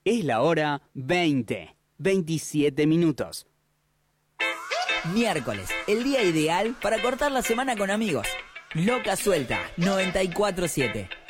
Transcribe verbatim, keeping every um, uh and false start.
Es la hora veinte, veintisiete minutos. Miércoles, el día ideal para cortar la semana con amigos. Loca Suelta, noventa y cuatro siete.